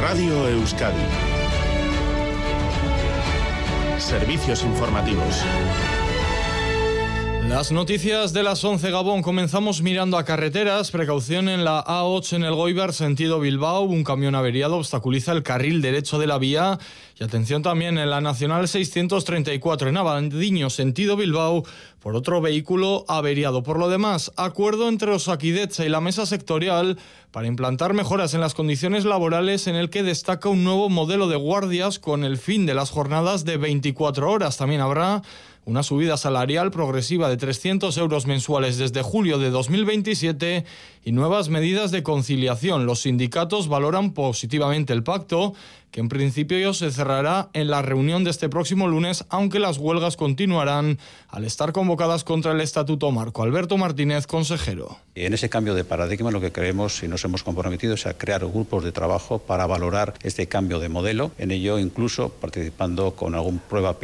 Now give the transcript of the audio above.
Radio Euskadi. Servicios informativos. Las noticias de las 11, Gabón. Comenzamos mirando a carreteras. Precaución en la A8 en el Goibar, sentido Bilbao. Un camión averiado obstaculiza el carril derecho de la vía. Y atención también en la Nacional 634 en Abadiño, sentido Bilbao, por otro vehículo averiado. Por lo demás, acuerdo entre Osakidetza y la mesa sectorial para implantar mejoras en las condiciones laborales, en el que destaca un nuevo modelo de guardias con el fin de las jornadas de 24 horas. También habrá una subida salarial progresiva de 300 euros mensuales desde julio de 2027 y nuevas medidas de conciliación. Los sindicatos valoran positivamente el pacto, que en principio se cerrará en la reunión de este próximo lunes, aunque las huelgas continuarán al estar convocadas contra el Estatuto Marco. Alberto Martínez, consejero. En ese cambio de paradigma lo que creemos y nos hemos comprometido es a crear grupos de trabajo para valorar este cambio de modelo. En ello incluso participando con alguna prueba